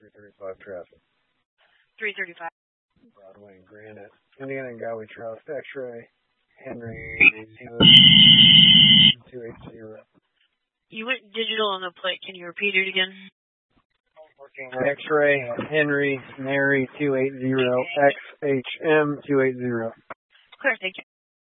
335 traffic. 335. Broadway and Granite. Indiana and Galway Trust. X-ray. Henry 280. You went digital on the plate. Can you repeat it again? X-ray Henry Mary 280 XHM 280. Clear, thank you.